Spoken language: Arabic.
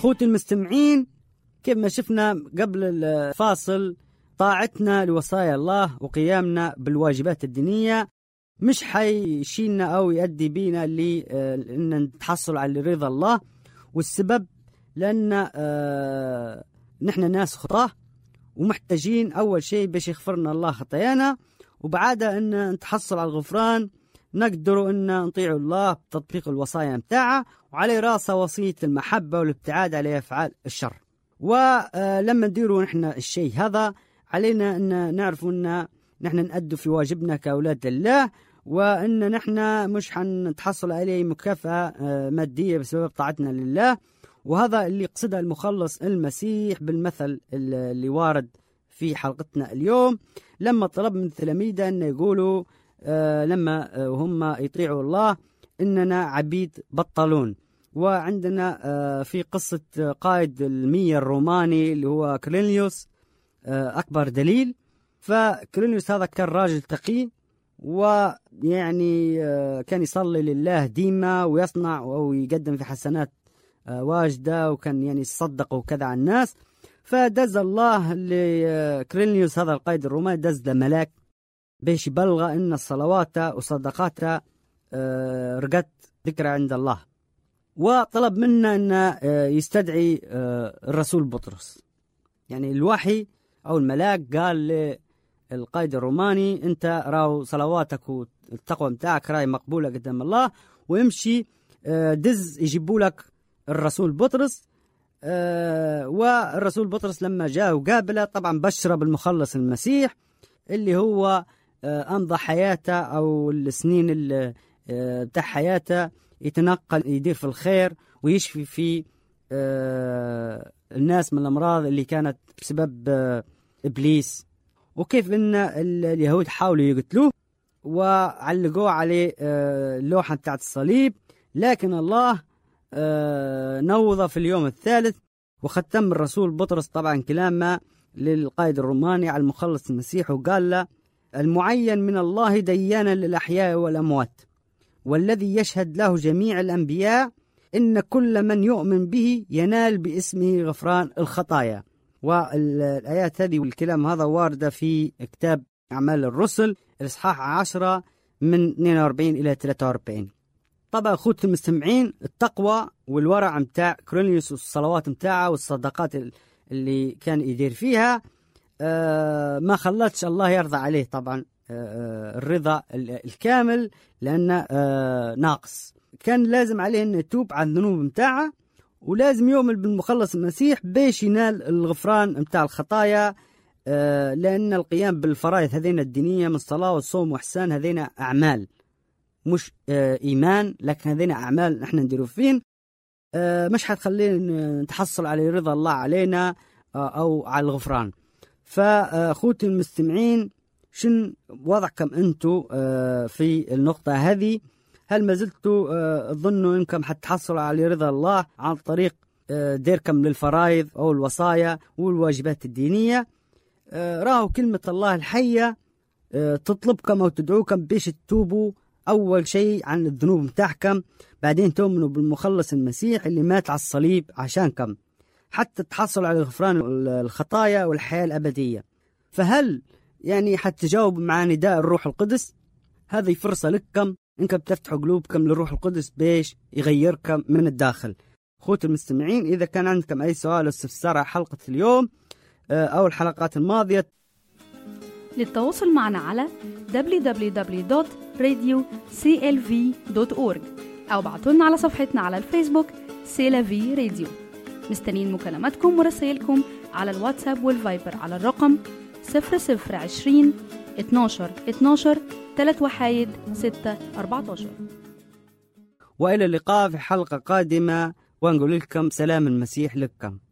أخوتي المستمعين، كيف ما شفنا قبل الفاصل، طاعتنا لوصايا الله وقيامنا بالواجبات الدينية مش حيشيلنا أو يؤدي بينا لأن نتحصل على رضا الله. والسبب لأن نحن ناس خطاة ومحتاجين أول شيء باش يغفرنا الله خطايانا، وبعد أن نتحصل على الغفران نقدروا أن نطيع الله بتطبيق الوصايا متاعه، وعلى راسه وصية المحبة والابتعاد على أفعال الشر. ولما نديروا نحن الشيء هذا علينا أن نعرف أن نحن نأدوا في واجبنا كأولاد الله، وأن نحن مش حنتحصل عليه مكافأة مادية بسبب طاعتنا لله. وهذا اللي قصده المخلص المسيح بالمثل اللي وارد في حلقتنا اليوم، لما طلب من تلاميذه أن يقولوا لما هم يطيعوا الله إننا عبيد بطلون. وعندنا في قصة قائد المية الروماني اللي هو كرينيوس أكبر دليل. فكرينيوس هذا كان راجل تقي، ويعني كان يصلي لله ديما ويصنع أو يقدم في حسنات واجدة، وكان يعني يصدق وكذا على الناس. فدز الله لكرينيوس هذا القائد الروماني، دز ملاك باش يبلغ إن الصلوات وصدقات رقت ذكرى عند الله، وطلب منا أن يستدعي الرسول بطرس. يعني الوحي أو الملاك قال للقائد الروماني أنت راو صلواتك والتقوى متاعك راي مقبولة قدام الله، ويمشي دز يجيبوا لك الرسول بطرس. والرسول بطرس لما جاء وقابله طبعا بشر بالمخلص المسيح اللي هو أمضى حياته أو السنين بتاع حياته يتنقل يدير في الخير ويشفي في الناس من الأمراض اللي كانت بسبب إبليس. وكيف إن اليهود حاولوا يقتلوه وعلقوه عليه اللوحة بتاعت الصليب، لكن الله نوض في اليوم الثالث. وختم الرسول بطرس طبعا كلامه للقائد الروماني على المخلص المسيح، وقال له المعين من الله ديانا للأحياء والأموات، والذي يشهد له جميع الأنبياء إن كل من يؤمن به ينال باسمه غفران الخطايا. والآيات هذه والكلام هذا واردة في كتاب أعمال الرسل الإصحاح 10 من 42 إلى 43. طبعا أخوتي المستمعين، التقوى والورع متاع كرينيوس والصلوات متاعه والصدقات اللي كان يدير فيها ما خلتش الله يرضى عليه طبعا الرضا الكامل، لأنه ناقص. كان لازم عليه أن يتوب عن الذنوب متاعه، ولازم يؤمن بالمخلص المسيح باش ينال الغفران متاع الخطايا، لأن القيام بالفرائض هذين الدينية من الصلاة والصوم وإحسان هذين أعمال مش إيمان، لكن هذين أعمال نحن نديروا فين مش حتخلينا نتحصل على رضا الله علينا أو على الغفران. فأخوتي المستمعين، شن وضعكم أنتوا في النقطة هذه؟ هل ما زلتوا تظنوا أنكم حتحصلوا على رضا الله عن طريق ديركم للفرائض أو الوصايا والواجبات الدينية؟ راهو كلمة الله الحية تطلبكم أو تدعوكم بيش تتوبوا أول شيء عن الذنوب متاعكم، بعدين تؤمنوا بالمخلص المسيح اللي مات على الصليب عشانكم حتى تحصلوا على غفران الخطايا والحياة الأبدية. فهل يعني حتجاوب مع نداء الروح القدس؟ هذه فرصة لكم إنكم تفتحوا قلوبكم للروح القدس بيش يغيركم من الداخل. أخوتي المستمعين، إذا كان عندكم أي سؤال أو استفسار على حلقة اليوم أو الحلقات الماضية، للتواصل معنا على www.radioclv.org أو بعتولنا على صفحتنا على الفيسبوك سيلافي راديو. مستنين مكالماتكم ورسائلكم على الواتساب والفايبر على الرقم 0020 12 12 3 6 14. وإلى اللقاء في حلقة قادمة، ونقول لكم سلام المسيح لكم.